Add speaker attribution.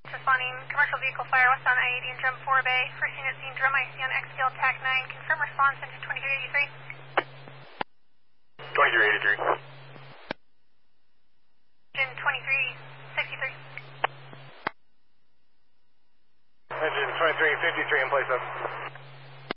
Speaker 1: Responding commercial vehicle fire west on I-80 in Drum 4 Bay. First unit seen drum IC on XPL TAC 9. Confirm response into 2383.
Speaker 2: 2383.
Speaker 1: Engine 2363.
Speaker 2: Engine 2353 in place up.